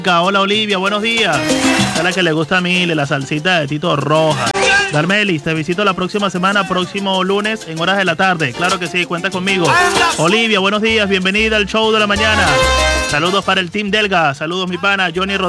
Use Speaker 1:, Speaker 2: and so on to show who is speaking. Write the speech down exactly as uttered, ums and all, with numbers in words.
Speaker 1: Hola Olivia, buenos días. A la que le gusta a mí, la salsita de Tito Roja. Darmelis, te visito la próxima semana, próximo lunes en horas de la tarde. Claro que sí, cuenta conmigo. Olivia, buenos días, bienvenida al show de la mañana. Saludos para el Team Delga, saludos mi pana Johnny Rodríguez.